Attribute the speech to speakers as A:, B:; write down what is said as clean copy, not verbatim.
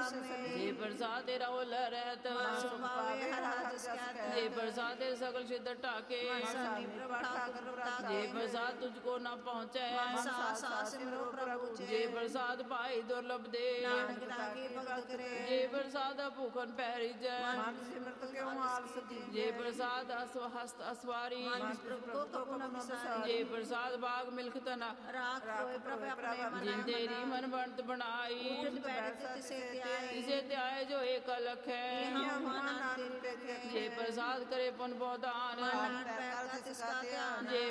A: जे प्रसाद तेरा हो रहत जे प्रसाद तेरे सकल छिद्र टाके जे प्रसाद तुझको न पहुँचे जे प्रसाद पाई दुर्लभ दे जे प्रसाद भूखन पैरी जे प्रसाद हस्त असवारी जे प्रसाद बाग मिल्ख तना जिन तेरी मन बनत बनाई इसे त्याए जो एक अलख है जे प्रसाद करे पुन बहुदान जे